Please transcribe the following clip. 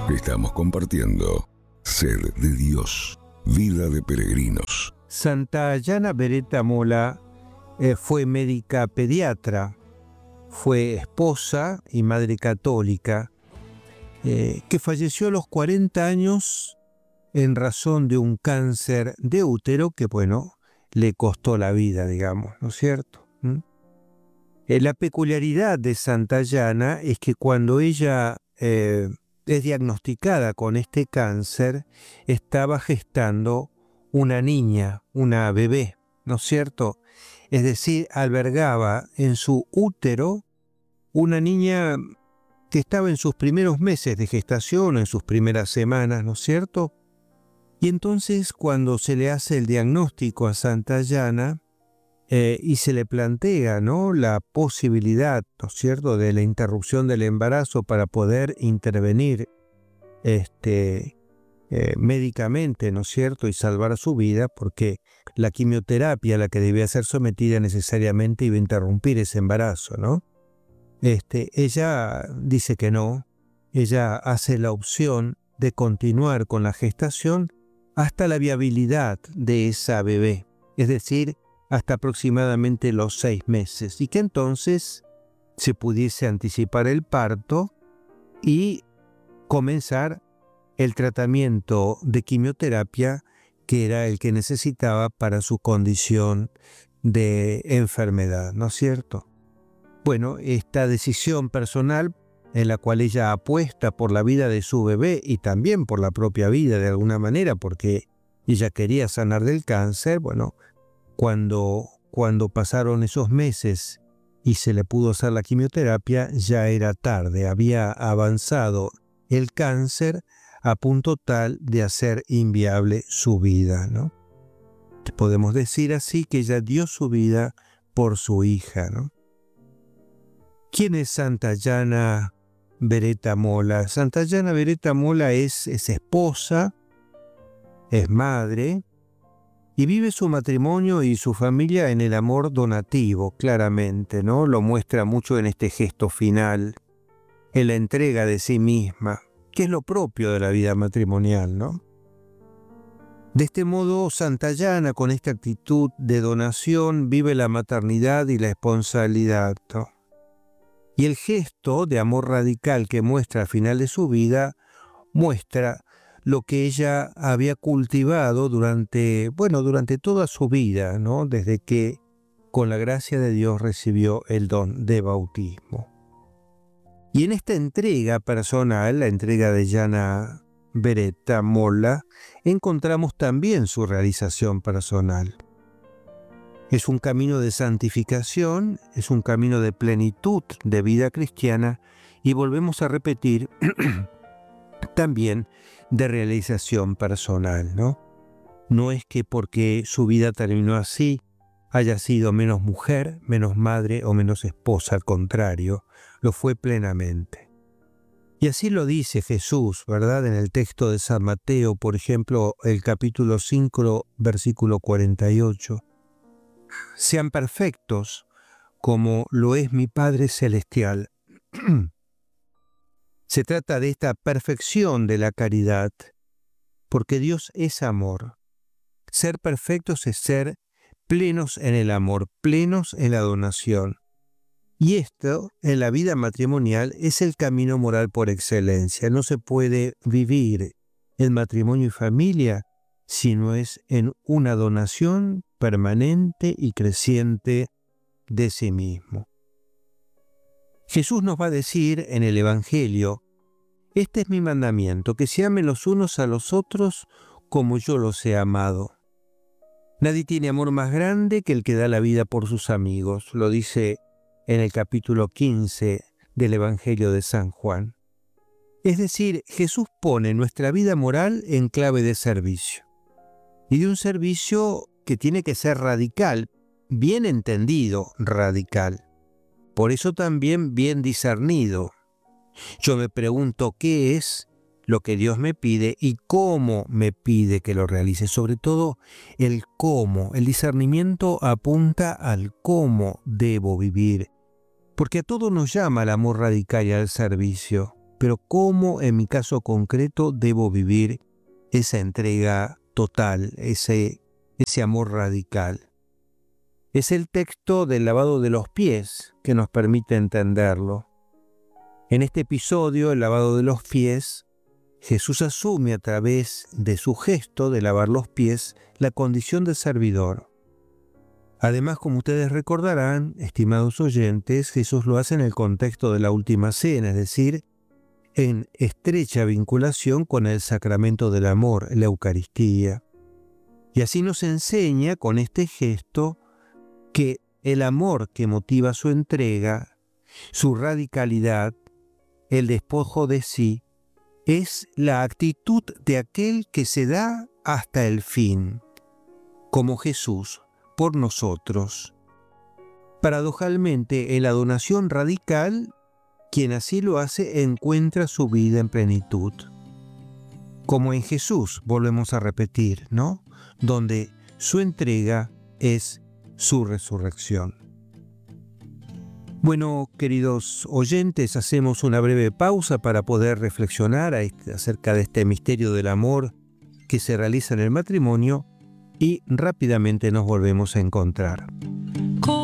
Estamos compartiendo Sed de Dios, vida de peregrinos. Santa Yana Beretta Molla fue médica pediatra, fue esposa y madre católica, que falleció a los 40 años en razón de un cáncer de útero que, le costó la vida, digamos, ¿no es cierto? La peculiaridad de Santa Yana es que cuando ella es diagnosticada con este cáncer, estaba gestando una niña, una bebé, ¿no es cierto? Es decir, albergaba en su útero una niña que estaba en sus primeros meses de gestación, en sus primeras semanas, ¿no es cierto? Y entonces cuando se le hace el diagnóstico a Santa Yana y se le plantea, ¿no?, la posibilidad, ¿no es cierto?, de la interrupción del embarazo para poder intervenir médicamente, ¿no es cierto?, y salvar su vida, porque la quimioterapia a la que debía ser sometida necesariamente iba a interrumpir ese embarazo, ¿no? Ella dice que no, ella hace la opción de continuar con la gestación hasta la viabilidad de esa bebé, es decir, hasta aproximadamente los 6 meses, y que entonces se pudiese anticipar el parto y comenzar el tratamiento de quimioterapia que era el que necesitaba para su condición de enfermedad, ¿no es cierto? Bueno, esta decisión personal en la cual ella apuesta por la vida de su bebé y también por la propia vida de alguna manera, porque ella quería sanar del cáncer, cuando pasaron esos meses y se le pudo hacer la quimioterapia, ya era tarde, había avanzado el cáncer a punto tal de hacer inviable su vida, ¿no? Podemos decir así que ella dio su vida por su hija, ¿no? ¿Quién es Santa Yana Beretta Molla? Santa Yana Beretta Molla es esposa, es madre y vive su matrimonio y su familia en el amor donativo, claramente, ¿no? Lo muestra mucho en este gesto final, en la entrega de sí misma, que es lo propio de la vida matrimonial, ¿no? De este modo, Santa Yana, con esta actitud de donación, vive la maternidad y la esponsabilidad, ¿no? Y el gesto de amor radical que muestra al final de su vida, muestra lo que ella había cultivado durante toda su vida, ¿no? Desde que, con la gracia de Dios, recibió el don de bautismo. Y en esta entrega personal, la entrega de Yana Beretta Molla, encontramos también su realización personal. Es un camino de santificación, es un camino de plenitud de vida cristiana y volvemos a repetir también de realización personal, ¿no? No es que porque su vida terminó así haya sido menos mujer, menos madre o menos esposa, al contrario, lo fue plenamente. Y así lo dice Jesús, ¿verdad? En el texto de San Mateo, por ejemplo, el capítulo 5, versículo 48. Sean perfectos como lo es mi Padre Celestial. Se trata de esta perfección de la caridad, porque Dios es amor. Ser perfectos es ser plenos en el amor, plenos en la donación. Y esto, en la vida matrimonial, es el camino moral por excelencia. No se puede vivir en matrimonio y familia si no es en una donación permanente y creciente de sí mismo. Jesús nos va a decir en el Evangelio: este es mi mandamiento, que se amen los unos a los otros como yo los he amado. Nadie tiene amor más grande que el que da la vida por sus amigos, lo dice en el capítulo 15 del Evangelio de San Juan. Es decir, Jesús pone nuestra vida moral en clave de servicio. Y de un servicio que tiene que ser radical, bien entendido, radical. Por eso también bien discernido. Yo me pregunto qué es lo que Dios me pide y cómo me pide que lo realice. Sobre todo el cómo. El discernimiento apunta al cómo debo vivir. Porque a todo nos llama el amor radical y al servicio. pero ¿cómo en mi caso concreto debo vivir esa entrega total, ese amor radical? Es el texto del lavado de los pies que nos permite entenderlo. En este episodio, el lavado de los pies, Jesús asume a través de su gesto de lavar los pies la condición de servidor. Además, como ustedes recordarán, estimados oyentes, Jesús lo hace en el contexto de la última cena, es decir, en estrecha vinculación con el sacramento del amor, la Eucaristía. Y así nos enseña con este gesto que el amor que motiva su entrega, su radicalidad, el despojo de sí, es la actitud de aquel que se da hasta el fin, como Jesús por nosotros. Paradojalmente, en la donación radical, quien así lo hace encuentra su vida en plenitud. Como en Jesús, volvemos a repetir, ¿no? Donde su entrega es su resurrección. Bueno, queridos oyentes, hacemos una breve pausa para poder reflexionar acerca de este misterio del amor que se realiza en el matrimonio y rápidamente nos volvemos a encontrar.